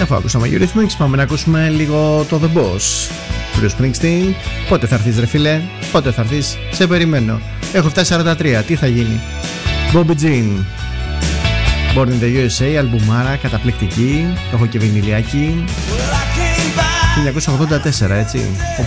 Αφού ακούσαμε Eurythmics, πάμε να ακούσουμε λίγο το The Boss. Bruce Springsteen, πότε θα έρθεις ρε φίλε, πότε θα έρθεις, σε περιμένω. Έχω φτάσει 43, τι θα γίνει. Bobby Jean, Born in the USA, αλμπουμάρα, καταπληκτική, το έχω και βινιλιάκι. 1984, έτσι.